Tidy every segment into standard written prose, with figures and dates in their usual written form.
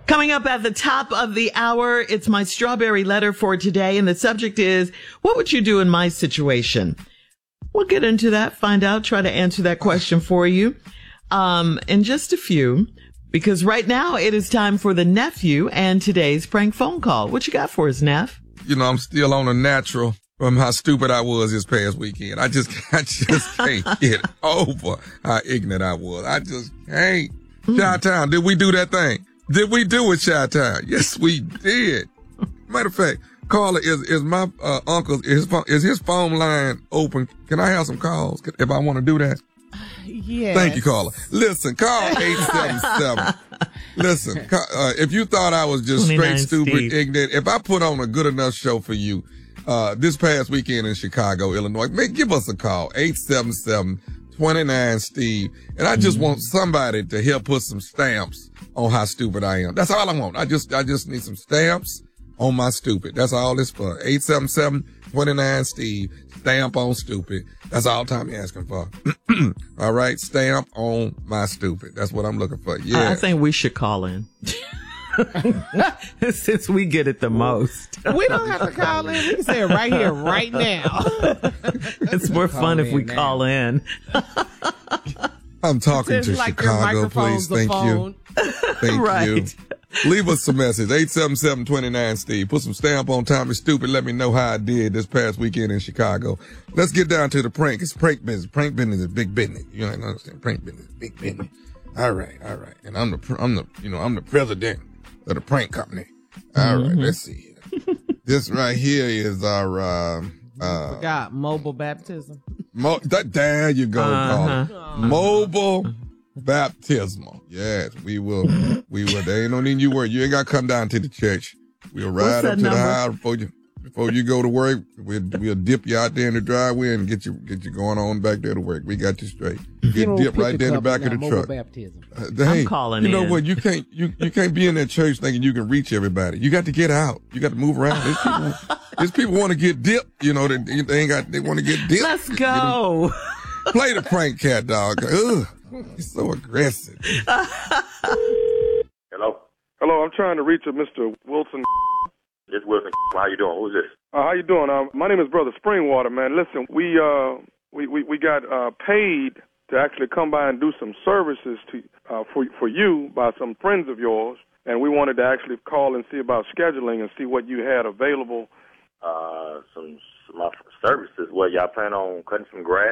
Coming up at the top of the hour, it's my strawberry letter for today. And the subject is, what would you do in my situation? We'll get into that, find out, try to answer that question for you in just a few. Because right now it is time for the nephew and today's prank phone call. What you got for us, Neff? You know, I'm still on a natural from how stupid I was this past weekend. I just can't get over how ignorant I was. I just can't. Chi-Town, did we do that thing? Did we do it, Chi-Town? Yes, we did. Matter of fact, Carla, is my uncle, is his phone line open? Can I have some calls if I want to do that? Yes. Thank you, Carla. Listen, call 877. Listen, if you thought I was just straight stupid, Steve. ignorant, if I put on a good enough show for you this past weekend in Chicago, Illinois, give us a call, 877-29-STEVE. And I just want somebody to help put some stamps on how stupid I am. That's all I want. I just need some stamps on my stupid. That's all it's for. 877-29-STEVE. Stamp on stupid. That's all Tommy asking for. All right. Stamp on my stupid. That's what I'm looking for. Yeah. I think we should call in. Since we get it the most. We don't have to call in. We can say it right here, right now. It's more fun if we call in. I'm talking to like Chicago, please. Thank you. Thank Right. you. Leave us a message, 877-29-STEVE. Put some stamp on Tommy Stupid. Let me know how I did this past weekend in Chicago. Let's get down to the prank. It's prank business. Prank business is big business. You don't understand. Prank business is big business. All right. And I'm the president of the prank company. All right. Let's see here. This right here is our, Forgot mobile baptism. there you go, Carla. Mobile baptismal. Yes, we will. There ain't no need you worry. You ain't got to come down to the church. We'll ride up to the house before you go to work. We'll dip you out there in the driveway and get you going on back there to work. We got you straight. Get dipped right there in the back of the truck. Baptism. I'm calling you know in. what? You can't be in that church thinking you can reach everybody. You got to get out. You got to move around. These people want to get dipped. You know, they want to get dipped. Let's go. Play the prank cat dog. Ugh. He's so aggressive. Hello? Hello, I'm trying to reach a Mr. Wilson. This Wilson. How you doing? Who's this? How you doing? My name is Brother Springwater, man. Listen, we got paid to actually come by and do some services for you by some friends of yours, and we wanted to actually call and see about scheduling and see what you had available. Some services. What, y'all plan on cutting some grass?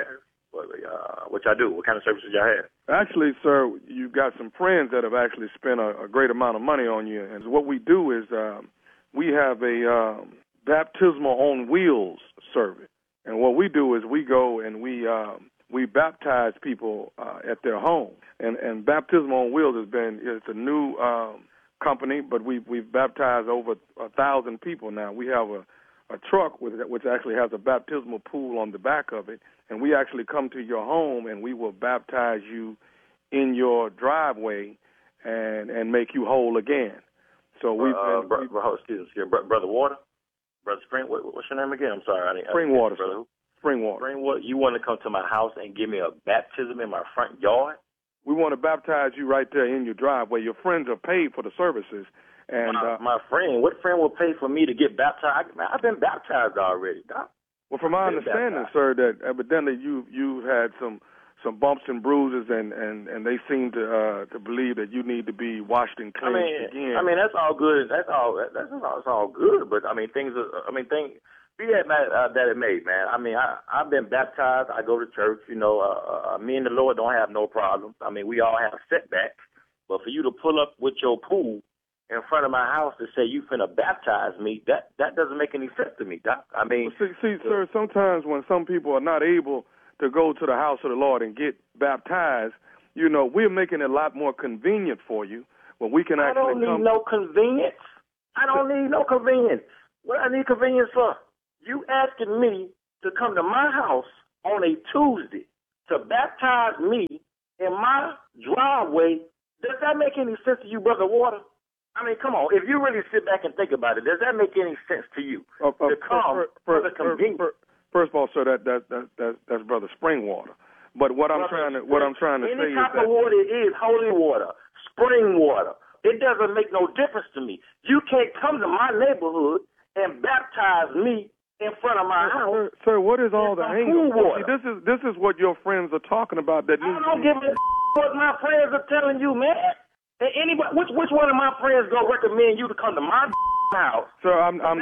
What y'all do? What kind of services y'all have? Actually, sir, you've got some friends that have actually spent a great amount of money on you. And what we do is we have a baptismal on wheels service. And what we do is we go and we baptize people at their home. And Baptismal on Wheels it's a new company, but we've baptized over 1,000 people now. We have a truck which actually has a baptismal pool on the back of it, and we actually come to your home and we will baptize you in your driveway and make you whole again. So excuse me, Brother Water, Brother Spring. What's your name again? I'm sorry, Springwater. Brother who? Springwater. Springwater. You want to come to my house and give me a baptism in my front yard? We want to baptize you right there in your driveway. Your friends are paid for the services. And my friend, what friend will pay for me to get baptized? I've been baptized already, Doc. Well, from my understanding, sir, that evidently you've had some bumps and bruises, and they seem to believe that you need to be washed and cleansed again. I mean, that's all good. That's all good. But I mean, be that that it may, man. I mean, I've been baptized. I go to church. You know, me and the Lord don't have no problems. I mean, we all have setbacks. But for you to pull up with your pool in front of my house to say you finna baptize me, that doesn't make any sense to me, Doc. I mean, see, sir, sometimes when some people are not able to go to the house of the Lord and get baptized, you know, we're making it a lot more convenient for you when we can actually come. I don't need no convenience. What I need convenience for? You asking me to come to my house on a Tuesday to baptize me in my driveway. Does that make any sense to you, Brother Water? I mean, come on. If you really sit back and think about it, does that make any sense to you? To come for the convenience? First of all, sir, that's Brother Springwater. But what I'm trying to say is any type of water is holy water, spring water. It doesn't make no difference to me. You can't come to my neighborhood and baptize me in front of my house. Sir, what is all the angle? Water. See, this is what your friends are talking about. That I don't give a what my friends are telling you, man. And anybody, which one of my friends gonna recommend you to come to my house? Sir, I'm not.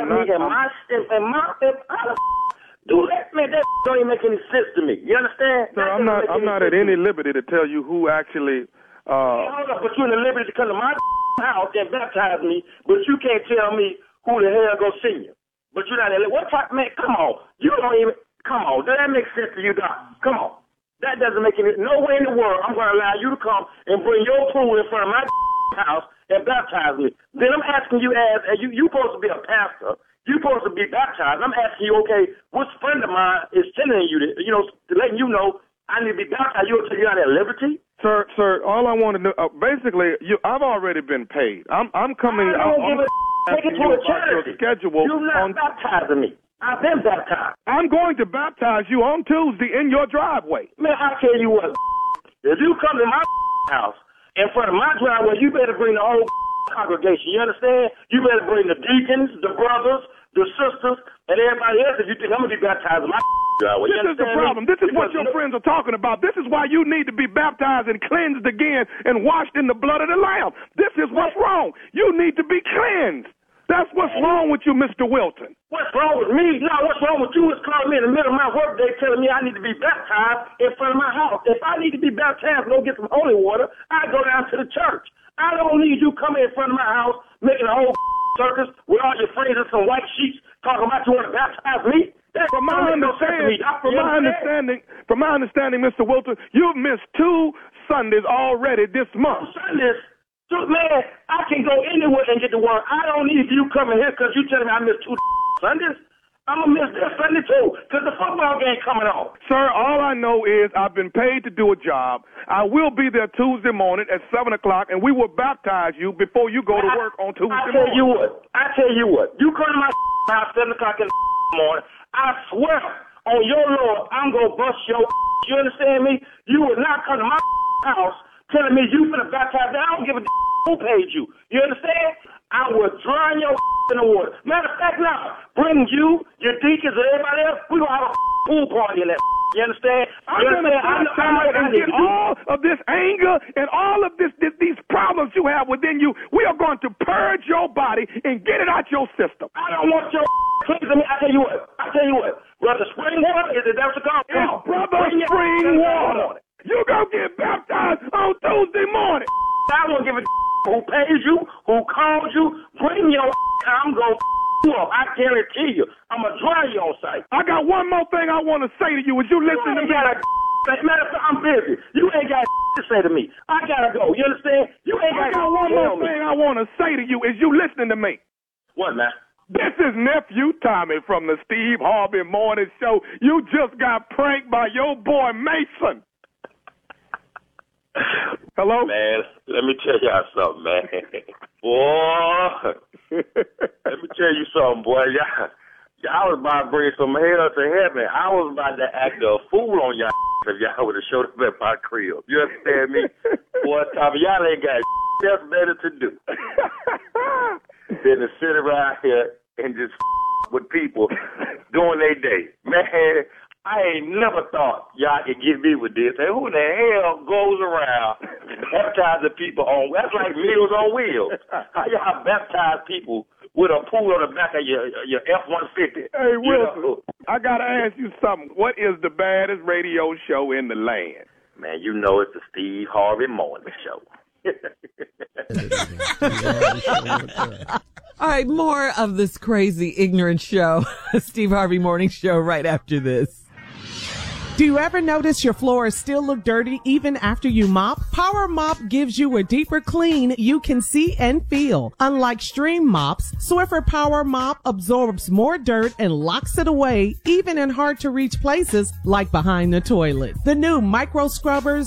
Do that, man. That don't even make any sense to me. You understand? Sir, I'm not at any liberty to tell you who actually. Hold up, but you're in the liberty to come to my house and baptize me, but you can't tell me who the hell go see you. But you're not in it. What type, man? Come on. You don't even. Come on. Does that make sense to you, Doc? Come on. That doesn't make any. No way in the world I'm going to allow you to come and bring your pool in front of my house and baptize me. Then I'm asking you, as you supposed to be a pastor. You supposed to be baptized. I'm asking you, okay, which friend of mine is telling you that, to letting you know I need to be baptized? You'll tell you out at liberty. Sir, all I want to know, basically, I've already been paid. I'm coming. Take it to a charity. You're not baptizing me. I've been baptized. I'm going to baptize you on Tuesday in your driveway. Man, I tell you what, if you come to my house in front of my driveway, you better bring the whole congregation. You understand? You better bring the deacons, the brothers, the sisters, and everybody else if you think I'm going to be baptized in my driveway. This is the problem. This is what your friends are talking about. This is why you need to be baptized and cleansed again and washed in the blood of the Lamb. This is what's wrong. You need to be cleansed. That's what's wrong with you, Mr. Wilton. What's wrong with me? No, what's wrong with you is calling me in the middle of my workday telling me I need to be baptized in front of my house. If I need to be baptized and go get some holy water, I go down to the church. I don't need you coming in front of my house making a whole circus with all your friends in some white sheets talking about you want to baptize me. From my understanding, Mr. Wilton, you've missed 2 Sundays already this month. Sundays? So, man, I can go anywhere and get to work. I don't need you coming here because you telling me I missed 2 Sundays. I'm going to miss this Sunday, too, because the football game coming on. Sir, all I know is I've been paid to do a job. I will be there Tuesday morning at 7 o'clock, and we will baptize you before you go to work on Tuesday morning. I tell you what. You come to my house 7 o'clock in the morning, I swear on your Lord, I'm going to bust your You understand me? You will not come to my house telling me you finna baptize me. I don't give a who paid you. You understand? I will drown your in the water. Matter of fact, now, bring you, your deacons, and everybody else. We're going to have a pool party in that. You understand? I'm going to get all of this anger and all of these problems you have within you. We are going to purge your body and get it out your system. I don't want your please. I tell you what. Brother Springwater, is it that's the call? It's Brother Springwater. You go get baptized on Tuesday morning. I don't give a who pays you, who called you. Bring your I'm going to up. I guarantee you. I'm going to dry you on site. I got one more thing I want to say to you. Is you listen to me? Matter of fact, I'm busy. You ain't got to say to me. I got to go. You understand? You ain't got to one more thing I want to say to you. Is you listening to me? What, man? This is Nephew Tommy from the Steve Harvey Morning Show. You just got pranked by your boy Mason. Hello? Man, let me tell y'all something, man. Boy, let me tell you something, boy. Y'all was about to bring some hell to heaven. I was about to act a fool on y'all if y'all would have showed up at my crib. You understand me? Boy, Tommy, y'all ain't got else better to do than to sit around here and just with people doing their day. Man, I ain't never thought y'all could get me with this. And who the hell goes around baptizing people on? That's like Meals on Wheels. How y'all baptize people with a pool on the back of your F-150? Hey, Wilson, I got to ask you something. What is the baddest radio show in the land? Man, you know it's the Steve Harvey Morning Show. All right, more of this crazy, ignorant show, Steve Harvey Morning Show, right after this. Do you ever notice your floors still look dirty even after you mop? Power Mop gives you a deeper clean you can see and feel. Unlike stream mops, Swiffer Power Mop absorbs more dirt and locks it away, even in hard-to-reach places like behind the toilet. The new micro scrubbers